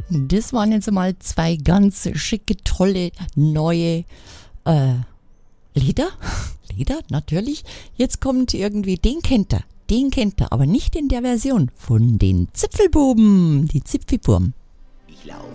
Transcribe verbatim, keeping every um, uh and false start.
Das waren jetzt mal zwei ganz schicke, tolle, neue äh, Lieder. Lieder, natürlich. Jetzt kommt irgendwie, den kennt er. Den kennt er, aber nicht in der Version von den Zipfelbuben. Die Zipfelbuben. Ich laufe